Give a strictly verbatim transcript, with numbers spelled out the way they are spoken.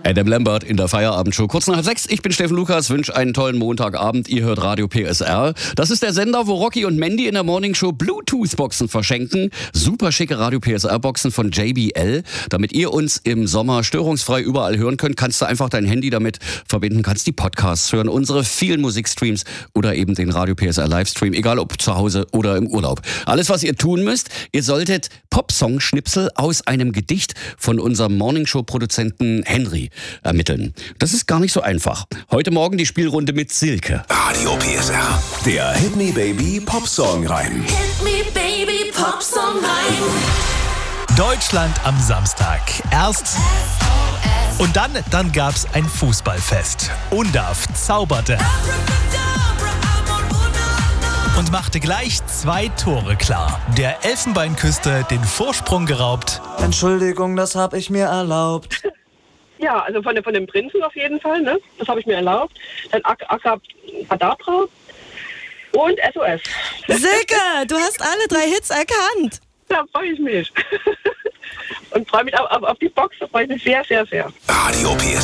Adam Lambert in der Feierabendshow. Kurz nach halb sechs, ich bin Steffen Lukas, wünsche einen tollen Montagabend. Ihr hört Radio P S R. Das ist der Sender, wo Rocky und Mandy in der Morningshow Bluetooth-Boxen verschenken. Super schicke Radio P S R-Boxen von J B L. Damit ihr uns im Sommer störungsfrei überall hören könnt, kannst du einfach dein Handy damit verbinden, kannst die Podcasts hören, unsere vielen Musikstreams oder eben den Radio P S R Livestream, egal ob zu Hause oder im Urlaub. Alles, was ihr tun müsst, ihr solltet Popsong-Schnipsel aus einem Gedicht von unserem Morningshow-Produzenten Henry ermitteln. Das ist gar nicht so einfach. Heute Morgen die Spielrunde mit Silke. Radio P S R, der Hit Me Baby Popsong rein. Hit me baby, Popsong rein. Deutschland am Samstag. Erst und dann, dann gab's ein Fußballfest. Undav zauberte und machte gleich zwei Tore klar. Der Elfenbeinküste den Vorsprung geraubt. Entschuldigung, das habe ich mir erlaubt. Ja, also von, von dem Prinzen auf jeden Fall, ne? Das habe ich mir erlaubt. Dann Abracadabra und S O S. Silke, du hast alle drei Hits erkannt. Da freue ich mich. Und freue mich auf, auf, auf die Box, da freue ich mich sehr, sehr, sehr. Radio P S R.